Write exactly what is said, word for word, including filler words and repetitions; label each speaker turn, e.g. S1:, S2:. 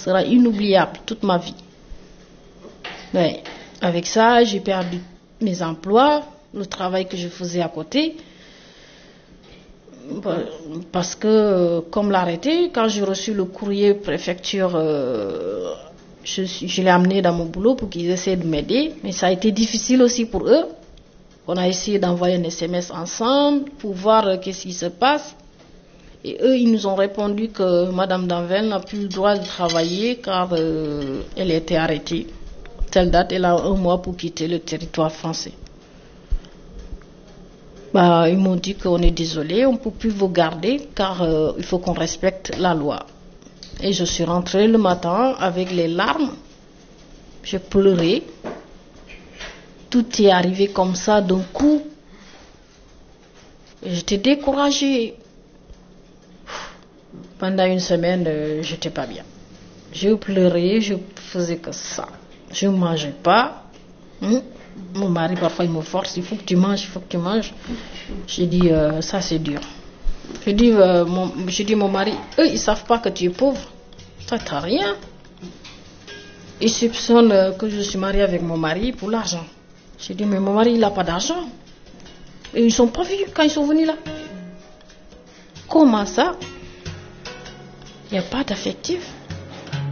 S1: sera inoubliable toute ma vie. Mais avec ça, j'ai perdu mes emplois, le travail que je faisais à côté. Parce que, comme l'arrêté, quand j'ai reçu le courrier préfecture, euh, je, je l'ai amené dans mon boulot pour qu'ils essaient de m'aider. Mais ça a été difficile aussi pour eux. On a essayé d'envoyer un S M S ensemble pour voir euh, qu'est-ce qui se passe. Et eux, ils nous ont répondu que Madame Danvelle n'a plus le droit de travailler car euh, elle a été arrêtée. Telle date, elle a un mois pour quitter le territoire français. Bah, ils m'ont dit qu'on est désolé, on ne peut plus vous garder car euh, il faut qu'on respecte la loi. Et je suis rentrée le matin avec les larmes. J'ai pleuré. Tout est arrivé comme ça d'un coup. Et j'étais découragée. Pendant une semaine, euh, j'étais pas bien. Je pleurais, je faisais que ça. Je ne mangeais pas. Hum. Mon mari, parfois, il me force, il faut que tu manges, il faut que tu manges. J'ai dit, euh, ça c'est dur. J'ai dit, euh, mon, j'ai dit, mon mari, eux, ils ne savent pas que tu es pauvre. Toi, tu n'as rien. Ils soupçonnent euh, que je suis mariée avec mon mari pour l'argent. J'ai dit, mais mon mari, il n'a pas d'argent. Et ils ne sont pas venus quand ils sont venus là. Comment ça? Il n'y a pas d'affectif.